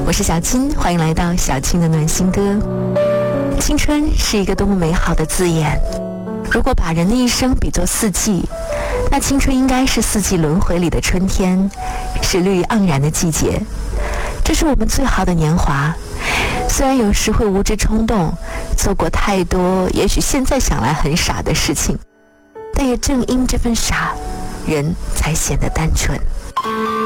我是小青，欢迎来到小青的暖心歌。青春是一个多么美好的字眼，如果把人的一生比作四季，那青春应该是四季轮回里的春天，是绿意盎然的季节。这是我们最好的年华，虽然有时会无知冲动，做过太多也许现在想来很傻的事情，但也正因这份傻，人才显得单纯。